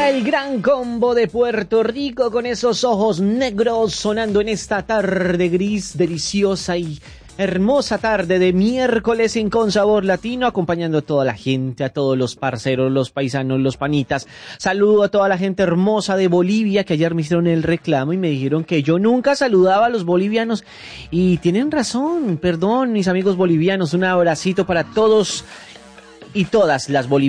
Era el gran combo de Puerto Rico con esos ojos negros sonando en esta tarde gris, deliciosa y hermosa tarde de miércoles en Con Sabor Latino, acompañando a toda la gente, a todos los parceros, los paisanos, los panitas. Saludo a toda la gente hermosa de Bolivia que ayer me hicieron el reclamo y me dijeron que yo nunca saludaba a los bolivianos. Y tienen razón, perdón mis amigos bolivianos, un abracito para todos y todas las bolivianas.